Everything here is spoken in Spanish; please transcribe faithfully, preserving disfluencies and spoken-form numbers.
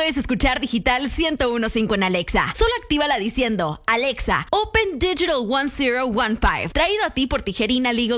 puedes escuchar Digital ciento uno punto cinco en Alexa. Solo actívala diciendo, Alexa, Open Digital diez quince. Traído a ti por Tijerina Legal